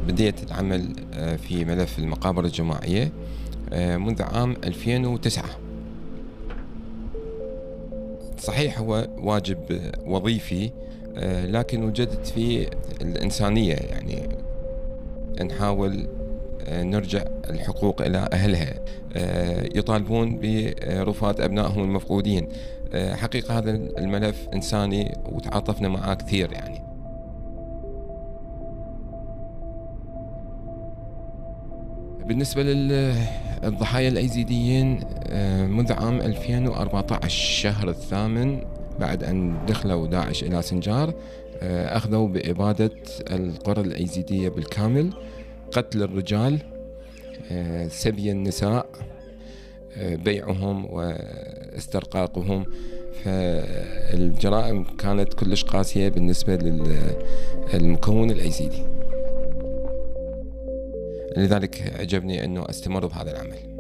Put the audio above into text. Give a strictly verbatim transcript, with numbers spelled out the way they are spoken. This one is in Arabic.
بديت العمل في ملف المقابر الجماعية منذ عام ألفين وتسعة. صحيح هو واجب وظيفي، لكن وجدت فيه الإنسانية، يعني نحاول نرجع الحقوق إلى أهلها، يطالبون برفاة أبنائهم المفقودين. حقيقة هذا الملف إنساني وتعاطفنا معاه كثير. يعني بالنسبة للضحايا الأيزيديين منذ عام ألفين وأربعة عشر الشهر الثامن، بعد أن دخلوا داعش إلى سنجار، أخذوا بإبادة القرى الأيزيدية بالكامل، قتل الرجال، سبي النساء، بيعهم واسترقاقهم. فالجرائم كانت كلش قاسية بالنسبة للمكون الأيزيدي، لذلك عجبني أنه أستمر بهذا العمل.